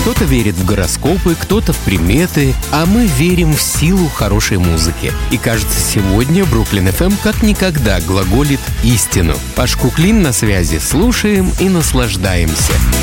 Кто-то верит в гороскопы, кто-то в приметы, а мы верим в силу хорошей музыки. И кажется, сегодня Бруклин FM как никогда глаголит истину. Паш Куклин на связи. Слушаем и наслаждаемся.